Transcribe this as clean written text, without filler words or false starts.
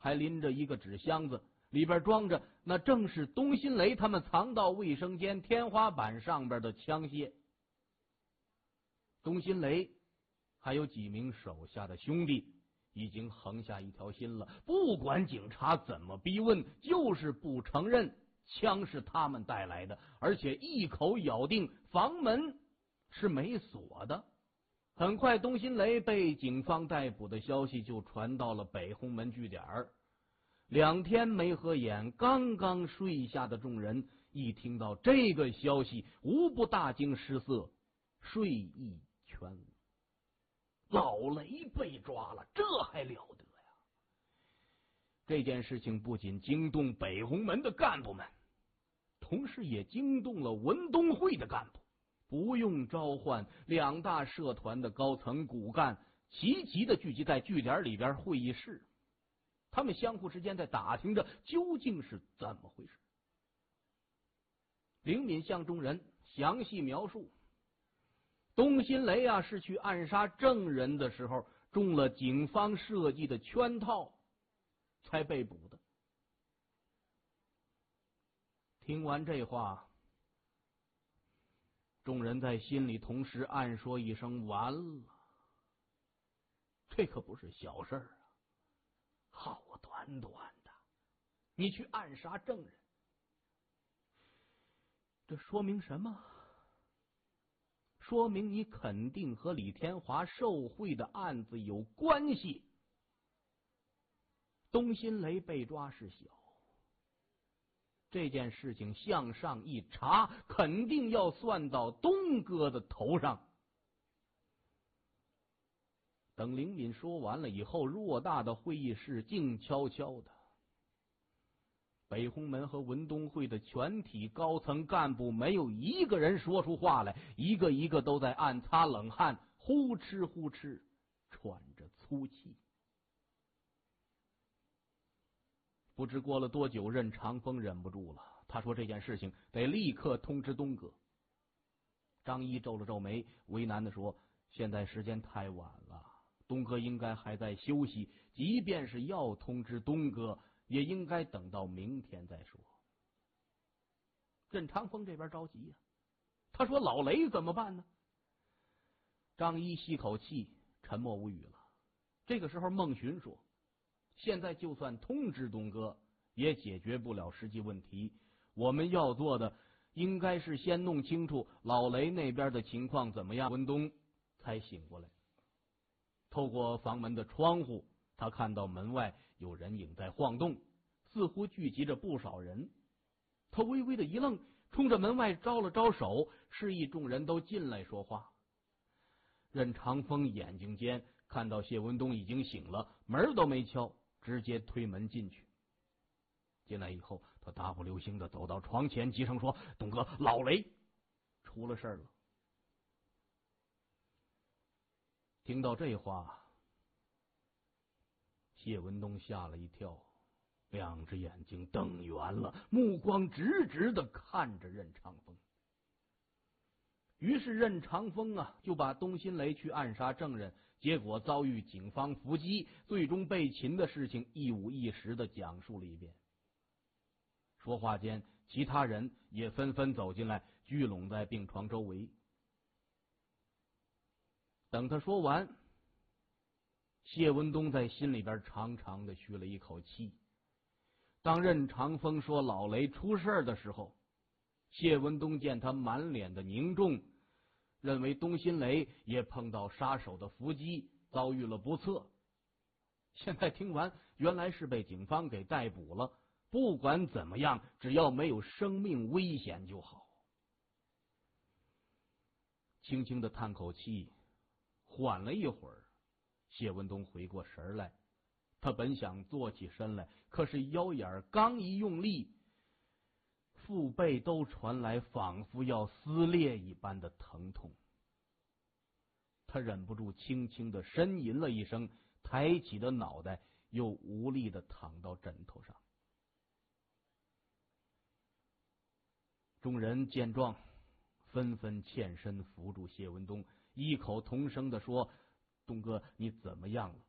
还拎着一个纸箱子，里边装着那正是东新雷他们藏到卫生间天花板上边的枪械。东新雷还有几名手下的兄弟已经横下一条心了，不管警察怎么逼问，就是不承认枪是他们带来的，而且一口咬定房门是没锁的。很快，东新雷被警方逮捕的消息就传到了北红门据点。2天没合眼，刚刚睡下的众人一听到这个消息，无不大惊失色，睡意全无。老雷被抓了，这还了得呀！这件事情不仅惊动北红门的干部们，同时也惊动了文东会的干部。不用召唤，2大社团的高层骨干齐齐的聚集在据点里边会议室，他们相互之间在打听着究竟是怎么回事。灵敏向众人详细描述，东新雷是去暗杀证人的时候中了警方设计的圈套才被捕的。听完这话，众人在心里同时暗说一声完了，这可不是小事啊！好端端的你去暗杀证人，这说明什么？说明你肯定和李天华受贿的案子有关系。东新雷被抓是小，这件事情向上一查，肯定要算到东哥的头上。等灵敏说完了以后，偌大的会议室静悄悄的，北红门和文东会的全体高层干部没有一个人说出话来，一个一个都在暗擦冷汗，呼哧呼哧喘着粗气。不知过了多久，任长风忍不住了，他说这件事情得立刻通知东哥。张一皱了皱眉，为难地说，现在时间太晚了，东哥应该还在休息，即便是要通知东哥，也应该等到明天再说。任长风这边着急呀，他说老雷怎么办呢？张一吸口气，沉默无语了。这个时候孟寻说，现在就算通知东哥也解决不了实际问题，我们要做的应该是先弄清楚老雷那边的情况怎么样。文东才醒过来，透过房门的窗户，他看到门外有人影在晃动，似乎聚集着不少人。他微微的一愣，冲着门外招了招手，示意众人都进来说话。任长风眼睛间看到谢文东已经醒了，门都没敲，直接推门进去。进来以后，他大步流星的走到床前，急声说，东哥，老雷出了事了。听到这话，谢文东吓了一跳，2只眼睛瞪圆了，目光直直的看着任长风。于是任长风就把东新雷去暗杀证人，结果遭遇警方伏击，最终被擒的事情一五一十的讲述了一遍。说话间，其他人也纷纷走进来，聚拢在病床周围。等他说完，谢文东在心里边长长的吁了一口气。当任长风说老雷出事的时候，谢文东见他满脸的凝重，认为东新雷也碰到杀手的伏击，遭遇了不测。现在听完，原来是被警方给逮捕了，不管怎么样，只要没有生命危险就好。轻轻的叹口气，缓了一会儿，谢文东回过神来，他本想坐起身来，可是腰眼刚一用力，腹背都传来仿佛要撕裂一般的疼痛。他忍不住轻轻的呻吟了一声，抬起的脑袋又无力的躺到枕头上。众人见状，纷纷欠身扶住谢文东，异口同声的说，东哥，你怎么样了？